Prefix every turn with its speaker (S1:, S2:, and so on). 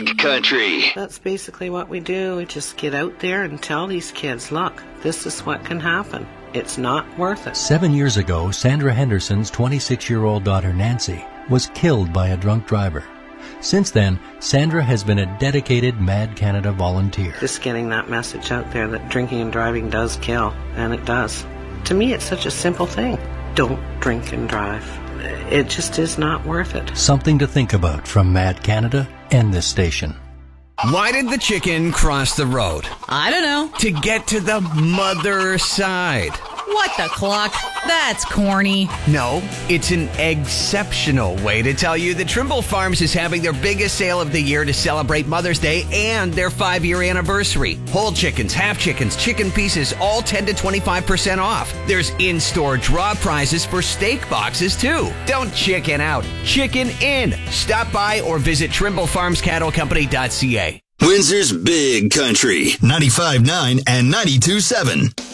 S1: Big Country.
S2: That's basically what we do. We just get out there and tell these kids, look, this is what can happen. It's not worth it.
S3: 7 years ago, Sandra Henderson's 26-year-old daughter Nancy was killed by a drunk driver. Since then, Sandra has been a dedicated Mad Canada volunteer.
S2: Just getting that message out there that drinking and driving does kill, and it does. To me, it's such a simple thing. Don't drink and drive. It just is not worth it.
S3: Something to think about from Mad Canada and this station.
S4: Why did the chicken cross the road?
S5: I don't know.
S4: To get to the mother side.
S5: What the cluck? That's corny.
S4: No, it's an exceptional way to tell you that Trimble Farms is having their biggest sale of the year to celebrate Mother's Day and their 5-year anniversary. Whole chickens, half chickens, chicken pieces, all 10 to 25% off. There's in-store draw prizes for steak boxes, too. Don't chicken out. Chicken in. Stop by or visit TrimbleFarmsCattleCompany.ca.
S1: Windsor's Big Country. 95.9 and 92.7.